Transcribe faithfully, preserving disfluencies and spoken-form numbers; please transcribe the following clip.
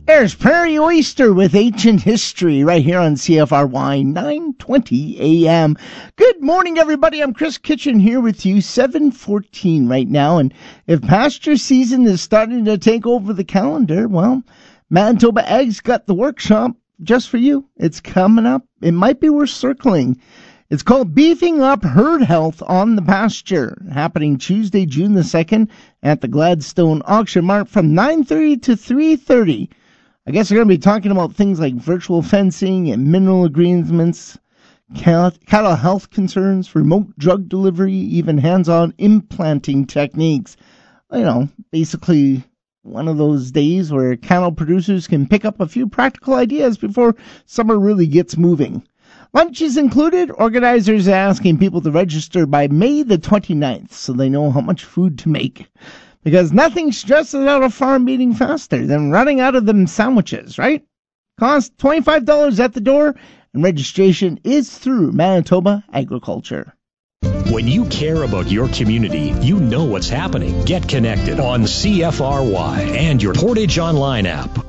There's Prairie Oyster with Ancient History right here on C F R Y nine twenty A M. Good morning, everybody. I'm Chris Kitchen here with you, seven fourteen right now. And if pasture season is starting to take over the calendar, well, Manitoba Ag's got the workshop just for you. It's coming up. It might be worth circling. It's called Beefing Up Herd Health on the Pasture, happening Tuesday, June the second at the Gladstone Auction Mart from nine thirty to three thirty. I guess we're going to be talking about things like virtual fencing and mineral agreements, cattle health concerns, remote drug delivery, even hands-on implanting techniques. You know, basically one of those days where cattle producers can pick up a few practical ideas before summer really gets moving. Lunch is included. Organizers are asking people to register by May the twenty-ninth so they know how much food to make. Because nothing stresses out a farm meeting faster than running out of them sandwiches, right? Cost twenty-five dollars at the door, and registration is through Manitoba Agriculture. When you care about your community, you know what's happening. Get connected on C F R Y and your Portage Online app.